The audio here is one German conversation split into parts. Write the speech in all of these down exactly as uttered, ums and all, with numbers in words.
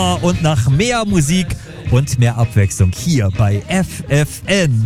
Und nach mehr Musik und mehr Abwechslung hier bei F F N.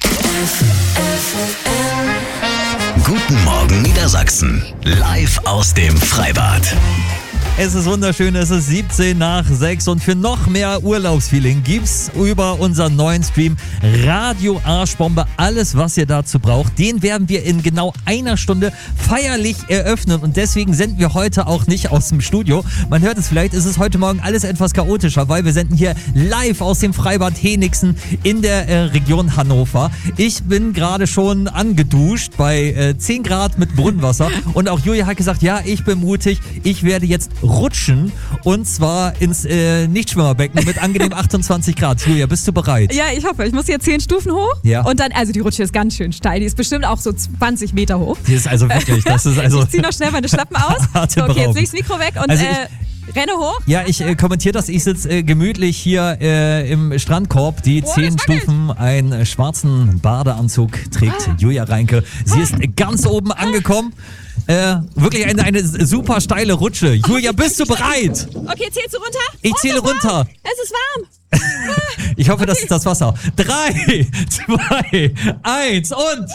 Guten Morgen Niedersachsen, live aus dem Freibad. Es ist wunderschön, es ist siebzehn nach sechs und für noch mehr Urlaubsfeeling gibt's über unseren neuen Stream Radio Arschbombe alles, was ihr dazu braucht. Den werden wir in genau einer Stunde feierlich eröffnen und deswegen senden wir heute auch nicht aus dem Studio. Man hört es vielleicht, ist es heute Morgen alles etwas chaotischer, weil wir senden hier live aus dem Freibad Henigsen in der äh, Region Hannover. Ich bin gerade schon angeduscht bei äh, zehn Grad mit Brunnenwasser und auch Julia hat gesagt, ja, ich bin mutig, ich werde jetzt rutschen und zwar ins äh, Nichtschwimmerbecken mit angenehm achtundzwanzig Grad. Julia, bist du bereit? Ja, ich hoffe. Ich muss hier zehn Stufen hoch. Ja. Und dann, also die Rutsche ist ganz schön steil. Die ist bestimmt auch so zwanzig Meter hoch. Die ist also wirklich, das ist also... Ich zieh noch schnell meine Schlappen aus. So, okay, jetzt leg ich das Mikro weg und also äh, renne hoch. Ja, ich äh, kommentiere das. Ich sitze äh, gemütlich hier äh, im Strandkorb. Die Oh, zehn Stufen, einen äh, schwarzen Badeanzug trägt Ah. Julia Reinke. Sie ist ganz oben angekommen. Äh, wirklich eine, eine super steile Rutsche. Julia, bist du bereit? Okay, zählst du runter? Ich Oh, zähle es ist runter. warm. Es ist warm. Ich hoffe, das ist das Wasser. Drei, zwei, eins und...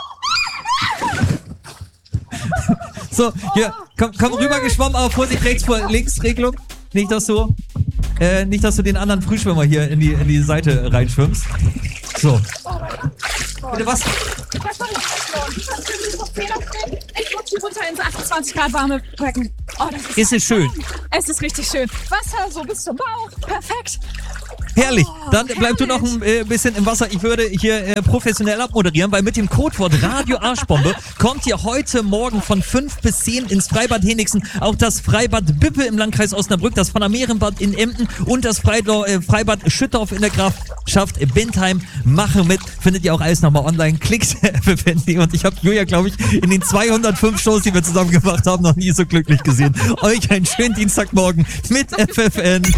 So, hier, komm, komm rüber geschwommen, aber Vorsicht, rechts vor links Regelung. Nicht, dass du, äh, nicht, dass du den anderen Frühschwimmer hier in die, in die Seite reinschwimmst. So. Bitte was? Ich rutsche runter ins achtundzwanzig Grad warme Becken. Oh, das ist, Ist es schön? es ist richtig schön. Wasser so bis zum Bauch. Perfekt. Herrlich. Oh, Dann bleib du noch ein äh, bisschen im Wasser. Ich würde hier äh, professionell abmoderieren, weil mit dem Codewort Radio Arschbombe kommt ihr heute Morgen von fünf bis zehn ins Freibad Henigsen. Auch das Freibad Bippe im Landkreis Osnabrück, das Von-der-Meerenbad in Emden und das Freidor, äh, Freibad Schüttorf in der Grafschaft Bentheim machen mit. Findet ihr auch alles nochmal online. Klickt F F N und ich habe Julia, glaube ich, in den zweihundertfünf Shows, die wir zusammen gemacht haben, noch nie so glücklich gesehen. Euch einen schönen Dienstagmorgen mit F F N.